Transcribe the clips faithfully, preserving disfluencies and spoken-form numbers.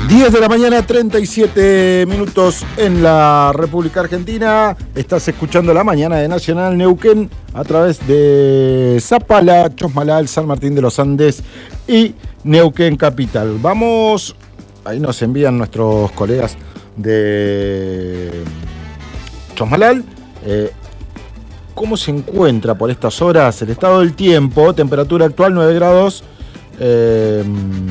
diez de la mañana, treinta y siete minutos en la República Argentina. Estás escuchando La Mañana de Nacional Neuquén a través de Zapala, Chosmalal, San Martín de los Andes y Neuquén Capital. Vamos, ahí nos envían nuestros colegas de Chosmalal. Eh, ¿Cómo se encuentra por estas horas el estado del tiempo? Temperatura actual nueve grados. Eh,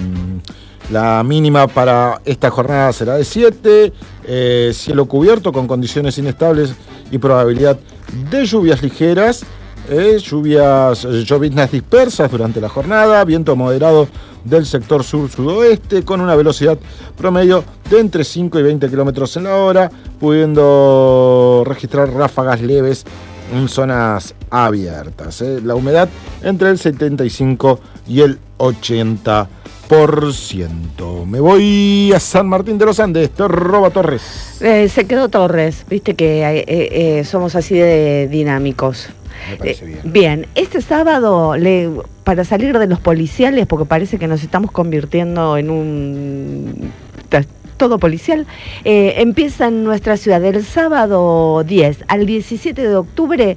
La mínima para esta jornada será de siete, eh, cielo cubierto con condiciones inestables y probabilidad de lluvias ligeras, eh, lluvias, lloviznas dispersas durante la jornada, viento moderado del sector sur-sudoeste con una velocidad promedio de entre cinco y veinte kilómetros en la hora, pudiendo registrar ráfagas leves en zonas abiertas. Eh. La humedad entre el setenta y cinco y el ochenta por ciento. Me voy a San Martín de los Andes. Roba Torres. Eh, se quedó Torres, viste que eh, eh, somos así de dinámicos. Me parece bien. Eh, bien, este sábado, le, para salir de los policiales, porque parece que nos estamos convirtiendo en un todo policial, eh, empieza en nuestra ciudad el sábado diez al diecisiete de octubre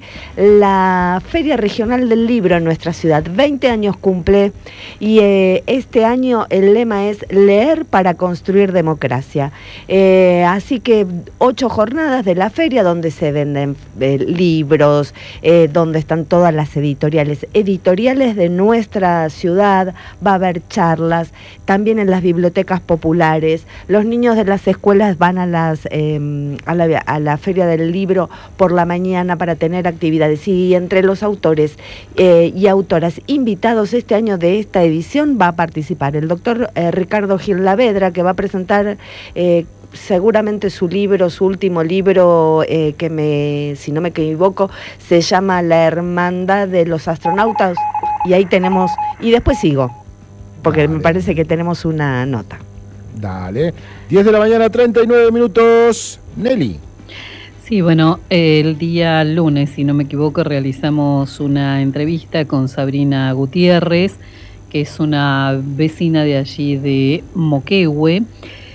la Feria Regional del Libro en nuestra ciudad. veinte años cumple y eh, este año el lema es leer para construir democracia. Eh, así que ocho jornadas de la feria donde se venden eh, libros, eh, donde están todas las editoriales, editoriales de nuestra ciudad, va a haber charlas, también en las bibliotecas populares. Los niños de las escuelas van a las eh, a, la, a la Feria del Libro por la mañana para tener actividades, y entre los autores eh, y autoras invitados este año de esta edición va a participar el doctor eh, Ricardo Gil Lavedra, que va a presentar eh, seguramente su libro, su último libro, eh, que me, si no me equivoco, se llama La Hermandad de los Astronautas, y ahí tenemos, y después sigo, porque Dale. Me parece que tenemos una nota. Dale. diez de la mañana, treinta y nueve minutos. Nelly. Sí, bueno, el día lunes, si no me equivoco, realizamos una entrevista con Sabrina Gutiérrez, que es una vecina de allí de Moquehue.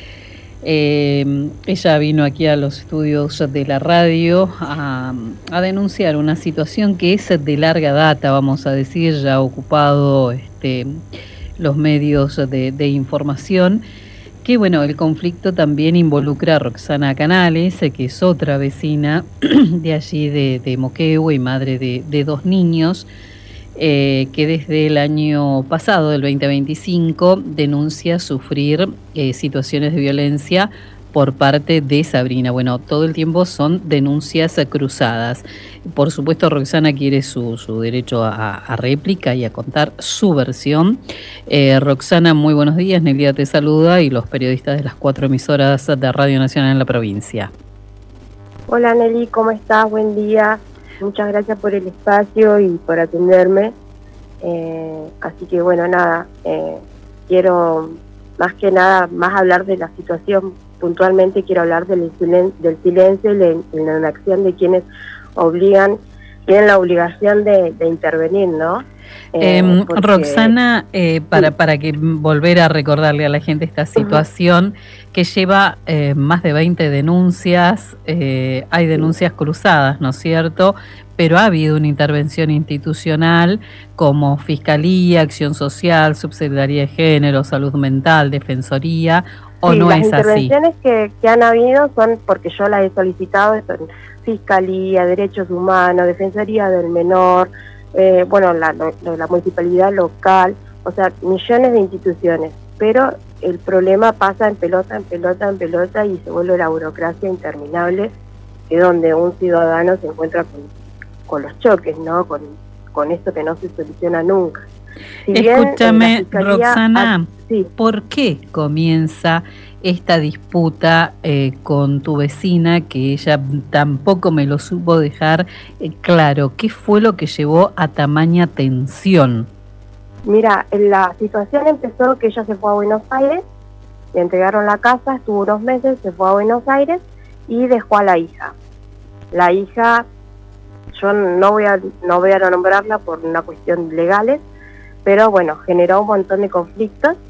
Eh, ella vino aquí a los estudios de la radio a, a denunciar una situación que es de larga data, vamos a decir, ya ha ocupado este, los medios de, de información. Que bueno, el conflicto también involucra a Roxana Canales, que es otra vecina de allí de, de Moquehue y madre de, de dos niños, eh, que desde el año pasado, del veinte veinticinco, denuncia sufrir eh, situaciones de violencia por parte de Sabrina. Bueno, todo el tiempo son denuncias cruzadas. Por supuesto, Roxana quiere su, su derecho a, a réplica y a contar su versión. Eh, Roxana, muy buenos días. Nelia te saluda y los periodistas de las cuatro emisoras de Radio Nacional en la provincia. Hola Nelly, ¿cómo estás? Buen día. Muchas gracias por el espacio y por atenderme. Eh, así que bueno, nada, eh, quiero más que nada más hablar de la situación. Puntualmente quiero hablar del, silen del silencio y la, la inacción de quienes obligan, tienen la obligación de, de intervenir, ¿no? Eh, eh, porque, Roxana, eh, para, sí. para que volver a recordarle a la gente esta situación, uh-huh. que lleva eh, más de veinte denuncias, eh, hay denuncias cruzadas, ¿no es cierto? Pero ha habido una intervención institucional como Fiscalía, Acción Social, Subsecretaría de Género, Salud Mental, Defensoría, ¿o sí, no las es así? Las intervenciones que, que han habido son porque yo las he solicitado, son Fiscalía, Derechos Humanos, Defensoría del Menor, eh, bueno, la, la, la municipalidad local, o sea, millones de instituciones, pero el problema pasa en pelota, en pelota, en pelota y se vuelve la burocracia interminable, que es donde un ciudadano se encuentra con, con los choques, ¿no? Con, con esto que no se soluciona nunca. Si Escúchame, bien, Roxana, ha, sí. ¿por qué comienza esta disputa eh, con tu vecina, que ella tampoco me lo supo dejar eh, claro? ¿Qué fue lo que llevó a tamaña tensión? Mira, la situación empezó que ella se fue a Buenos Aires, le entregaron la casa, estuvo unos meses, se fue a Buenos Aires y dejó a la hija. La hija, yo no voy a, no voy a nombrarla por una cuestión legales, pero bueno, generó un montón de conflictos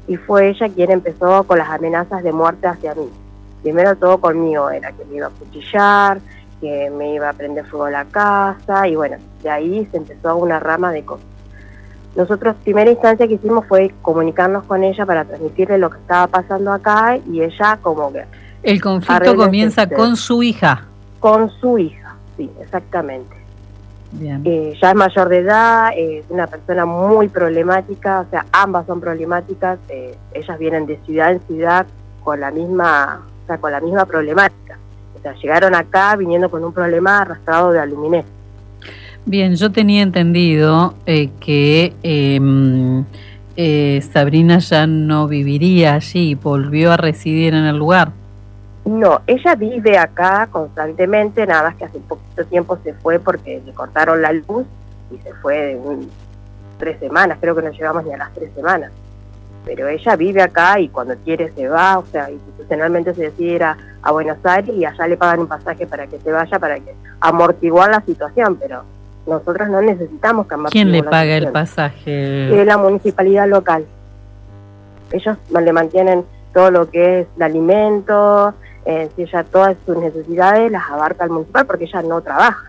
y fue ella quien empezó con las amenazas de muerte hacia mí. Primero todo conmigo, era que me iba a cuchillar, que me iba a prender fuego a la casa, y bueno, de ahí se empezó a una rama de cosas. Nosotros, primera instancia que hicimos fue comunicarnos con ella para transmitirle lo que estaba pasando acá, y ella como que... El conflicto comienza este, con su hija. Con su hija, sí, exactamente. Bien. Eh, ya es mayor de edad, es eh, una persona muy problemática, o sea, ambas son problemáticas, eh, ellas vienen de ciudad en ciudad con la misma, o sea, con la misma problemática. O sea, llegaron acá viniendo con un problema arrastrado de aluminés. Bien, yo tenía entendido eh, que eh, eh, Sabrina ya no viviría allí, volvió a residir en el lugar. No, ella vive acá constantemente, nada más que hace poquito tiempo se fue porque le cortaron la luz y se fue de un, tres semanas, creo que no llegamos ni a las tres semanas. Pero ella vive acá y cuando quiere se va, o sea, institucionalmente se decide ir a, a Buenos Aires y allá le pagan un pasaje para que se vaya, para que amortiguar la situación, pero nosotros no necesitamos que amortiguar. ¿Quién le paga el pasaje? Es la municipalidad local. Ellos le mantienen todo lo que es el alimento, eh, si ella todas sus necesidades las abarca el municipal porque ella no trabaja.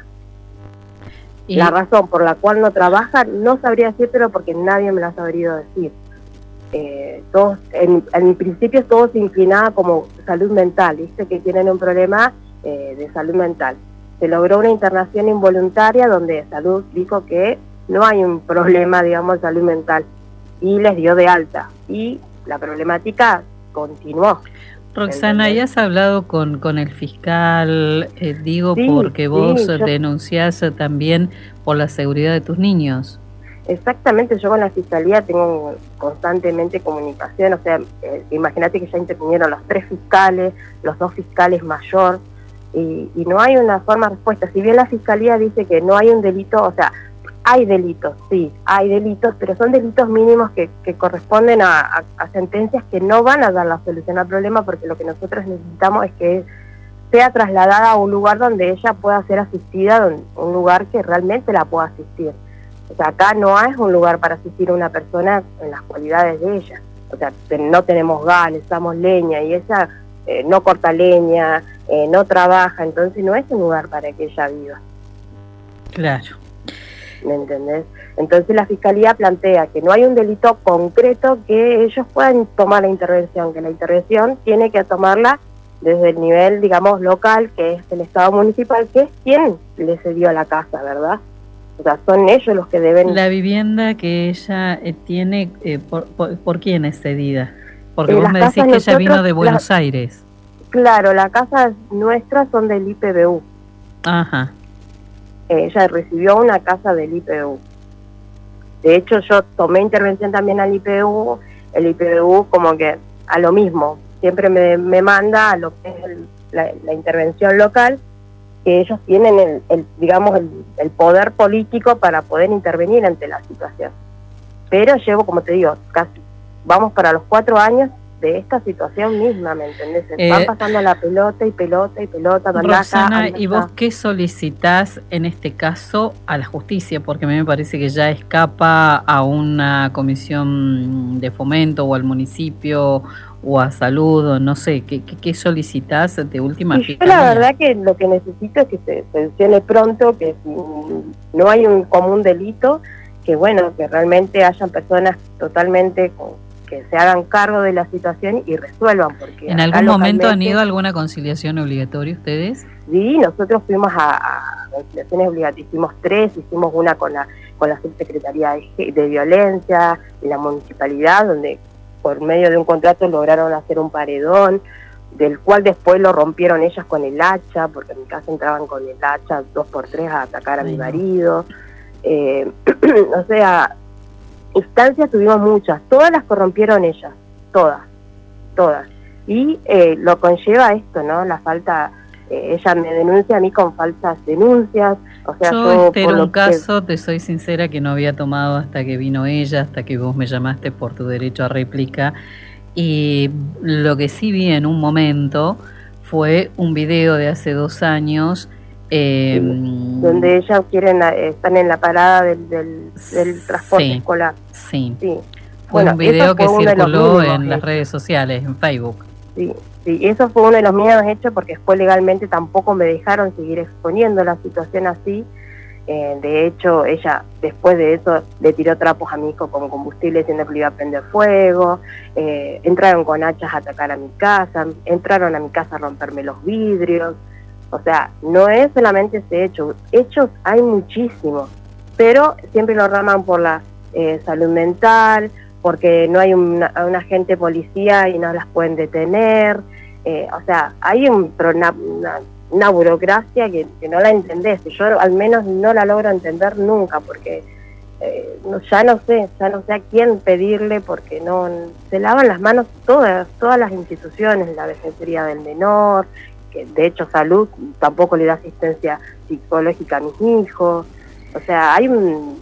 ¿Y? La razón por la cual no trabaja no sabría decírtelo porque nadie me lo ha sabido decir. Eh, todos, en, en principio todo se inclinaba como salud mental, viste que tienen un problema eh, de salud mental. Se logró una internación involuntaria donde salud dijo que no hay un problema, digamos, de salud mental y les dio de alta y la problemática continuó. Roxana, ¿y has hablado con, con el fiscal? Eh, digo, sí, porque vos sí, yo... denunciás también por la seguridad de tus niños. Exactamente, yo con la fiscalía tengo constantemente comunicación, o sea, eh, imagínate que ya intervinieron los tres fiscales, los dos fiscales mayor, y, y no hay una forma de respuesta. Si bien la fiscalía dice que no hay un delito, o sea, hay delitos, sí, hay delitos, pero son delitos mínimos que, que corresponden a, a, a sentencias que no van a dar la solución al problema, porque lo que nosotros necesitamos es que sea trasladada a un lugar donde ella pueda ser asistida, donde, un lugar que realmente la pueda asistir. O sea, acá no es un lugar para asistir a una persona en las cualidades de ella. O sea, no tenemos gas, necesitamos leña, y ella eh, no corta leña, eh, no trabaja, entonces no es un lugar para que ella viva. Claro. ¿Me entendés? Entonces la Fiscalía plantea que no hay un delito concreto que ellos puedan tomar la intervención, que la intervención tiene que tomarla desde el nivel, digamos, local, que es el Estado municipal, que es quien le cedió la casa, ¿verdad? O sea, son ellos los que deben... La vivienda que ella eh, tiene, eh, por, por, ¿por quién es cedida? Porque eh, vos me decís que nosotros, ella vino de Buenos la, Aires. Claro, las casas nuestras son del I P B U. Ajá. Eh, ella recibió una casa del I P B U. De hecho, yo tomé intervención también al I P B U. El I P B U como que a lo mismo, siempre me, me manda a lo que es el, la, la intervención local, que ellos tienen el, el digamos el, el poder político para poder intervenir ante la situación. Pero llevo, como te digo, casi vamos para los cuatro años de esta situación misma, ¿me entendés? Se eh, van pasando la pelota y pelota y pelota. Roxana, ¿y vos qué solicitás en este caso a la justicia? Porque a mí me parece que ya escapa a una comisión de fomento o al municipio o a salud, o no sé, ¿qué, qué, qué solicitás de última fiscalía? Yo la verdad que lo que necesito es que se solucione pronto, que si no hay un común delito, que bueno, que realmente hayan personas totalmente con, que se hagan cargo de la situación y resuelvan. Porque ¿En algún momento han ido a alguna conciliación obligatoria ustedes? Sí, nosotros fuimos a, a conciliaciones obligatorias, hicimos tres, hicimos una con la con la subsecretaría de, de violencia y la municipalidad, donde por medio de un contrato lograron hacer un paredón, del cual después lo rompieron ellas con el hacha, porque en mi casa entraban con el hacha dos por tres a atacar a Ay, mi marido. Eh, o sea, instancias tuvimos muchas, todas las corrompieron ellas, todas, todas. Y eh, lo conlleva esto, ¿no? La falta, eh, ella me denuncia a mí con falsas denuncias. O sea, yo, yo este era un que... caso, te soy sincera, que no había tomado hasta que vino ella, hasta que vos me llamaste por tu derecho a réplica. Y lo que sí vi en un momento fue un video de hace dos años. Eh, sí, donde ellas quieren, están en la parada del, del, del transporte sí, escolar. Sí. sí. Fue Bueno, un video eso que fue uno de los circuló mínimos en las hechos. redes sociales, en Facebook. Sí, sí, eso fue uno de los miedos hechos porque después legalmente tampoco me dejaron seguir exponiendo la situación así. Eh, de hecho, ella después de eso le tiró trapos a mi hijo con combustible diciendo que le iba a prender fuego, eh, entraron con hachas a atacar a mi casa, entraron a mi casa a romperme los vidrios. O sea, no es solamente ese hecho, hechos hay muchísimos, pero siempre lo raman por la eh, salud mental, porque no hay una, un agente policía y no las pueden detener. Eh, o sea, hay un, una, una, una burocracia que, que no la entendés. Yo al menos no la logro entender nunca, porque eh, no, ya no sé, ya no sé a quién pedirle, porque no se lavan las manos todas, todas las instituciones, la Defensoría del Menor, que de hecho Salud tampoco le da asistencia psicológica a mis hijos. O sea, hay un,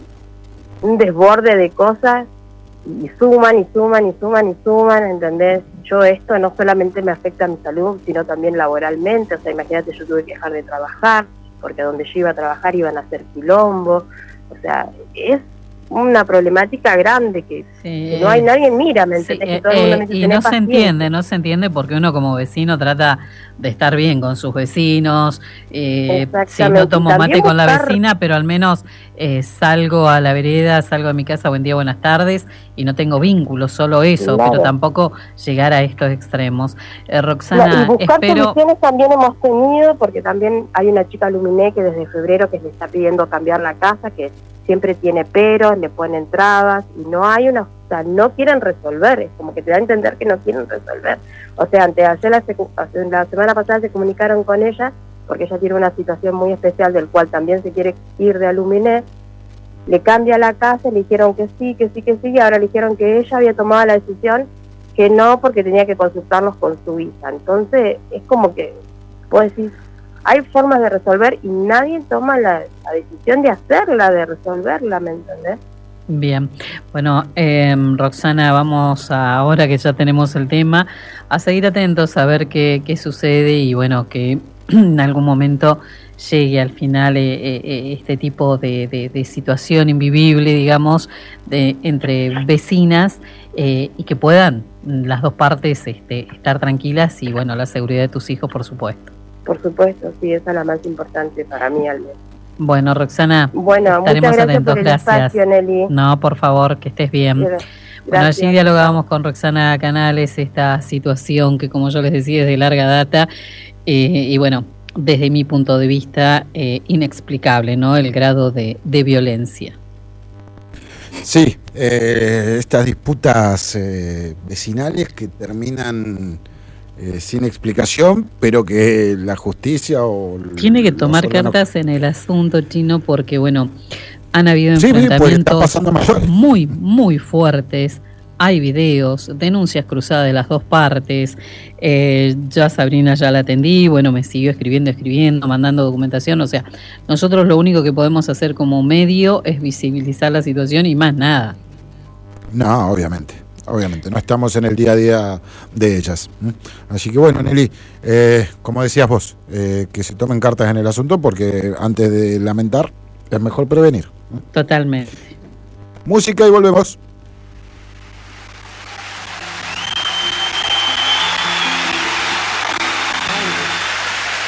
un desborde de cosas y suman y suman y suman y suman, ¿entendés? Yo esto no solamente me afecta a mi salud, sino también laboralmente. O sea, imagínate, yo tuve que dejar de trabajar, porque donde yo iba a trabajar iban a hacer quilombo. O sea, es una problemática grande que, Sí, que no hay nadie mira, ¿me sí, entendés? eh, Que todo el mundo eh, me dice, y "Tené no se paciencia". entiende, no se entiende porque uno como vecino trata de estar bien con sus vecinos. Eh, si no Exactamente. tomo Y también mate con la buscar- vecina, pero al menos eh, salgo a la vereda, salgo de mi casa, buen día, buenas tardes, y no tengo vínculos, solo eso, Claro. pero tampoco llegar a estos extremos. Eh, No, Roxana, y buscar espero... soluciones también hemos tenido, porque también hay una chica Luminé que desde febrero que le está pidiendo cambiar la casa, que siempre tiene peros, le ponen trabas, y no hay una, o sea, no quieren resolver, es como que te da a entender que no quieren resolver. O sea, antes, ayer la, secu- la semana pasada se comunicaron con ella, porque ella tiene una situación muy especial del cual también se quiere ir de Aluminé, le cambia la casa, le dijeron que sí, que sí, que sí, y ahora le dijeron que ella había tomado la decisión que no, porque tenía que consultarlos con su hija. Entonces, es como que, vos decís, hay formas de resolver y nadie toma la, la decisión de hacerla, de resolverla, ¿me entendés? Bien, bueno, eh, Roxana, vamos a, ahora que ya tenemos el tema, a seguir atentos a ver qué, qué sucede y bueno, que en algún momento llegue al final eh, eh, este tipo de, de, de situación invivible, digamos, de, entre vecinas eh, y que puedan las dos partes este, estar tranquilas y bueno, la seguridad de tus hijos, por supuesto. Por supuesto, sí, esa es la más importante para mí al menos. Bueno, Roxana, Bueno, estaremos muchas gracias atentos, por el gracias. espacio, Nelly. No, por favor, que estés bien. Gracias. Bueno, allí dialogábamos con Roxana Canales esta situación que, como yo les decía, es de larga data eh, y bueno, desde mi punto de vista, eh, inexplicable, ¿no? El grado de, de violencia. Sí, eh, estas disputas eh, vecinales que terminan eh, sin explicación, pero que la justicia o... Tiene que tomar órganos... cartas en el asunto, Chino, porque bueno, han habido sí, enfrentamientos muy, muy fuertes. Hay videos, denuncias cruzadas de las dos partes. Eh, ya Sabrina ya la atendí, bueno, me siguió escribiendo, escribiendo, mandando documentación. O sea, nosotros lo único que podemos hacer como medio es visibilizar la situación y más nada. No, obviamente, obviamente, no estamos en el día a día de ellas. Así que bueno, Nelly, eh, como decías vos, eh, que se tomen cartas en el asunto porque antes de lamentar es mejor prevenir. Totalmente. Música y volvemos.